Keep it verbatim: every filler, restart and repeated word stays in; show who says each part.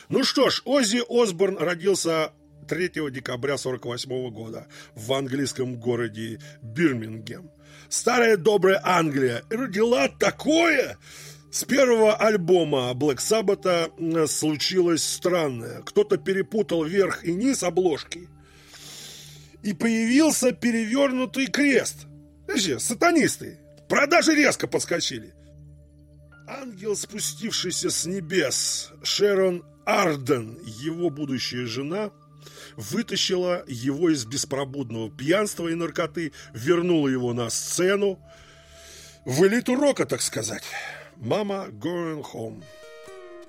Speaker 1: Ну что ж, Оззи Осборн родился третьего декабря сорок восьмого года в английском городе Бирмингем. Старая добрая Англия родила такое! С первого альбома Black Sabbath случилось странное. Кто-то перепутал верх и низ обложки, и появился перевернутый крест. Значит, сатанисты. Продажи резко подскочили. Ангел, спустившийся с небес, Шерон Арден, его будущая жена, вытащила его из беспробудного пьянства и наркоты, вернула его на сцену, в элиту рока, так сказать. Mama Going Home.